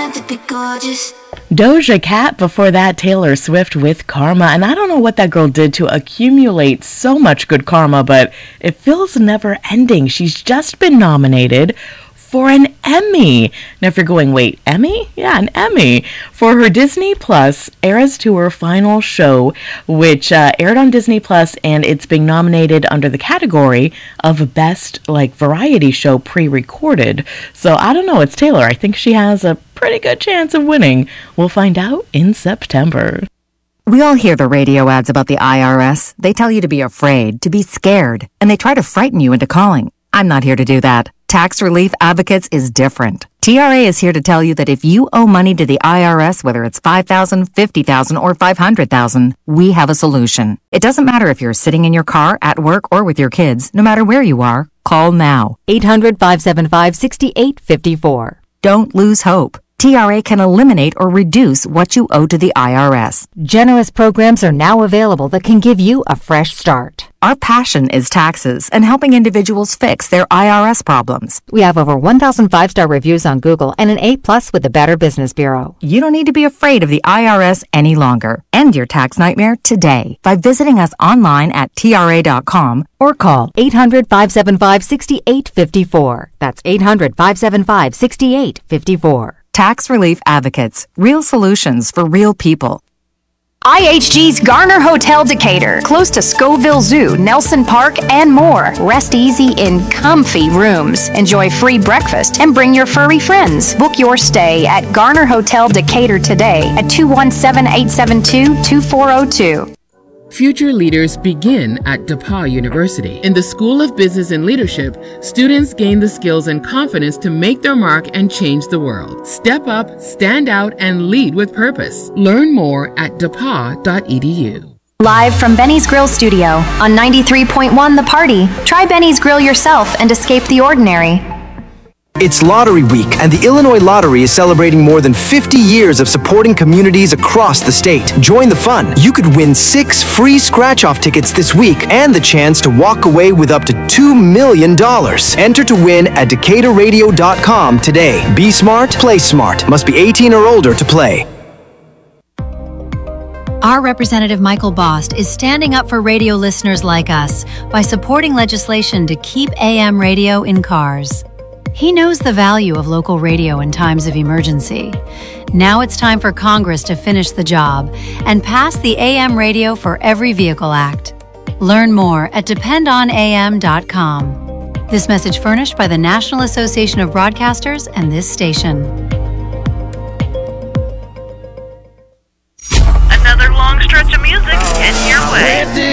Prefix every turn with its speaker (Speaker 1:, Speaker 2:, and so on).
Speaker 1: time to be gorgeous.
Speaker 2: Doja Cat, before that Taylor Swift with Karma. And I don't know what that girl did to accumulate so much good karma, but it feels never ending. She's just been nominated for an Emmy. Now if you're going, wait, Emmy? Yeah, an Emmy for her Disney Plus Eras Tour final show, which aired on Disney Plus, and it's being nominated under the category of Best Variety Show Pre-Recorded. So I don't know, it's Taylor. I think she has a pretty good chance of winning. We'll find out in September.
Speaker 3: We all hear the radio ads about the IRS. They tell you to be afraid, to be scared, and they try to frighten you into calling. I'm not here to do that. Tax Relief Advocates is different. TRA is here to tell you that if you owe money to the IRS, whether it's $5,000, $50,000, or $500,000, we have a solution. It doesn't matter if you're sitting in your car, at work, or with your kids. No matter where you are, call now. 800-575-6854. Don't lose hope. TRA can eliminate or reduce what you owe to the IRS.
Speaker 4: Generous programs are now available that can give you a fresh start.
Speaker 3: Our passion is taxes and helping individuals fix their IRS problems.
Speaker 4: We have over 1,000 5-star reviews on Google and an A+ with the Better Business Bureau.
Speaker 3: You don't need to be afraid of the IRS any longer. End your tax nightmare today by visiting us online at TRA.com
Speaker 4: or call 800-575-6854. That's 800-575-6854.
Speaker 3: Tax Relief Advocates. Real solutions for real people.
Speaker 5: IHG's Garner Hotel Decatur, close to Scoville Zoo, Nelson Park, and more. Rest easy in comfy rooms. Enjoy free breakfast and bring your furry friends. Book your stay at Garner Hotel Decatur today at 217-872-2402.
Speaker 6: Future leaders begin at DePauw University. In the School of Business and Leadership, students gain the skills and confidence to make their mark and change the world. Step up, stand out, and lead with purpose. Learn more at depaw.edu.
Speaker 5: Live from Benny's Grill Studio on 93.1 The Party. Try Benny's Grill yourself and escape the ordinary.
Speaker 7: It's Lottery Week, and the Illinois Lottery is celebrating more than 50 years of supporting communities across the state. Join the fun. You could win 6 free scratch-off tickets this week and the chance to walk away with up to $2 million. Enter to win at DecaturRadio.com today. Be smart, play smart. Must be 18 or older to play.
Speaker 8: Our Representative Michael Bost is standing up for radio listeners like us by supporting legislation to keep AM radio in cars. He knows the value of local radio in times of emergency. Now it's time for Congress to finish the job and pass the AM Radio for Every Vehicle Act. Learn more at dependonam.com. This message furnished by the National Association of Broadcasters and this station.
Speaker 9: Another long stretch of